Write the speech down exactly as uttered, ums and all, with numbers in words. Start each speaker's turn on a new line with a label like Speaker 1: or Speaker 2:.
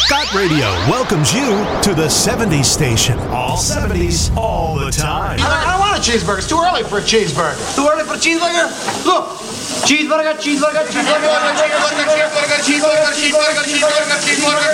Speaker 1: Scott Radio welcomes you to the seventies station. All seventies, all the time.
Speaker 2: I, I don't want a cheeseburger. It's too early for a cheeseburger. Too early for a cheeseburger? Look. Cheeseburger, cheeseburger, cheeseburger, cheeseburger, cheeseburger, cheeseburger, cheeseburger, cheeseburger, cheeseburger, cheeseburger.